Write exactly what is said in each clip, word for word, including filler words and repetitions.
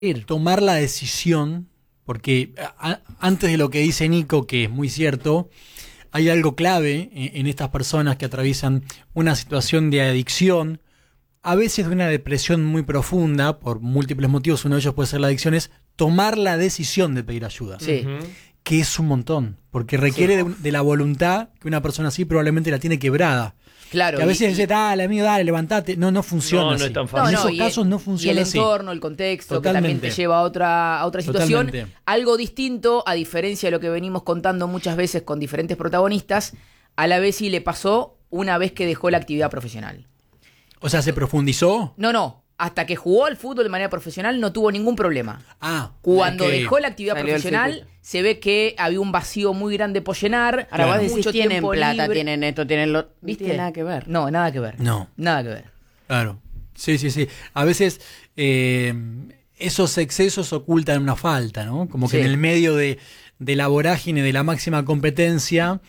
tomar la decisión, porque a, antes de lo que dice Nico, que es muy cierto, hay algo clave en, en estas personas que atraviesan una situación de adicción, a veces de una depresión muy profunda, por múltiples motivos. Uno de ellos puede ser la adicción, es tomar la decisión de pedir ayuda. Sí. Uh-huh. Que es un montón, porque requiere sí. de, de la voluntad que una persona así probablemente la tiene quebrada. Claro. Que a veces y, dice, dale, amigo, dale, levantate. No, no funciona no, así. No es tan fácil. En no, no, esos y casos el, no funciona Y el así. entorno, el contexto, Totalmente. que también te lleva a otra, a otra situación. Totalmente. Algo distinto, a diferencia de lo que venimos contando muchas veces con diferentes protagonistas, a la vez sí le pasó una vez que dejó la actividad profesional. O sea, ¿se profundizó? No, no. Hasta que jugó al fútbol de manera profesional no tuvo ningún problema. Ah, Cuando okay. dejó la actividad Salió profesional, se ve que había un vacío muy grande por llenar. Ahora claro. vos decís, mucho tienen tiempo plata, libre. tienen esto, tienen lo... ¿Viste? No tiene nada que ver. No, nada que ver. No. Nada que ver. Claro. Sí, sí, sí. A veces eh, esos excesos ocultan una falta, ¿no? Como que sí. en el medio de, de la vorágine, de la máxima competencia,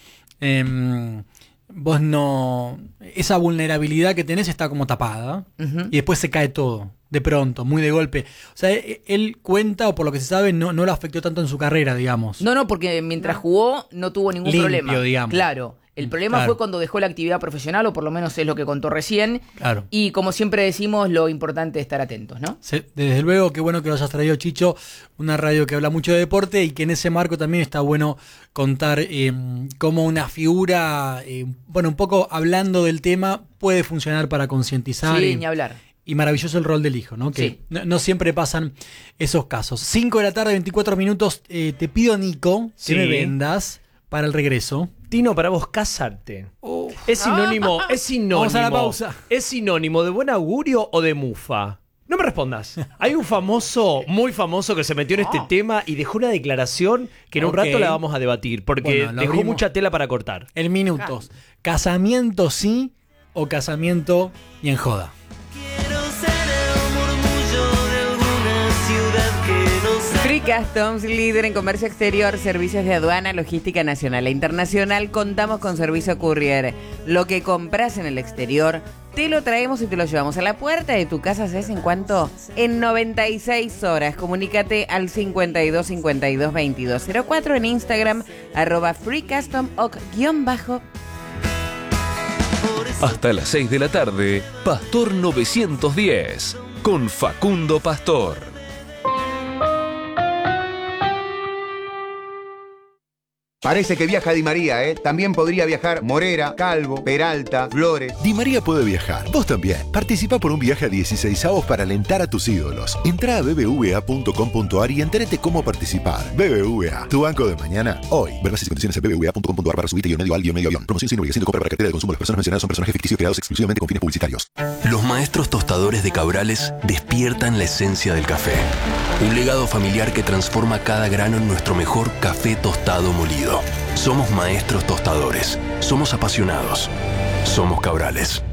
eh, vos no... Esa vulnerabilidad que tenés está como tapada, uh-huh. y después se cae todo. De pronto, muy de golpe. O sea, él cuenta, o por lo que se sabe, no, no lo afectó tanto en su carrera, digamos. No, no, porque mientras jugó no tuvo ningún Limpio, problema. digamos. Claro. El problema claro. fue cuando dejó la actividad profesional, o por lo menos es lo que contó recién. Claro. Y como siempre decimos, lo importante es estar atentos, ¿no? Sí, desde luego, qué bueno que lo hayas traído, Chicho. Una radio que habla mucho de deporte y que en ese marco también está bueno contar eh, cómo una figura, eh, bueno, un poco hablando del tema, puede funcionar para concientizar. Sí, y, ni hablar. Y maravilloso el rol del hijo, ¿no? Que sí. no, no siempre pasan esos casos. cinco de la tarde, veinticuatro minutos. Eh, te pido, Nico, sí. que me vendas para el regreso. Tino, para vos, casarte. Oh. Es sinónimo, es sinónimo. Vamos a la pausa. ¿Es sinónimo de buen augurio o de mufa? No me respondas. Hay un famoso, muy famoso, que se metió en este oh. tema y dejó una declaración que en okay. un rato la vamos a debatir, porque bueno, dejó abrimos. mucha tela para cortar. En minutos. Ah. ¿Casamiento sí o casamiento y en joda? Free Customs, líder en comercio exterior, servicios de aduana, logística nacional e internacional. Contamos con servicio courier. Lo que compras en el exterior, te lo traemos y te lo llevamos a la puerta de tu casa. ¿Sabes en cuánto? En noventa y seis horas. Comunícate al cincuenta y dos cincuenta y dos veintidós cero cuatro en Instagram, arroba freecustom-oc guión bajo. Hasta las seis de la tarde, Pastor novecientos diez, con Facundo Pastor. Parece que viaja Di María, ¿eh? También podría viajar Morera, Calvo, Peralta, Flores. Di María puede viajar. Vos también. Participa por un viaje a dieciseisavos para alentar a tus ídolos. Entrá a b b v a punto com punto a r y entérate cómo participar. B B V A, tu banco de mañana, hoy. Ver bases y condiciones en b b v a punto com punto a r para subirte guión medio al guión medio avión. Promoción sin obligación de compra para cartera de consumo. Las personas mencionadas son personajes ficticios creados exclusivamente con fines publicitarios. Los maestros tostadores de Cabrales despiertan la esencia del café. Un legado familiar que transforma cada grano en nuestro mejor café tostado molido. Somos maestros tostadores. Somos apasionados. Somos Cabrales.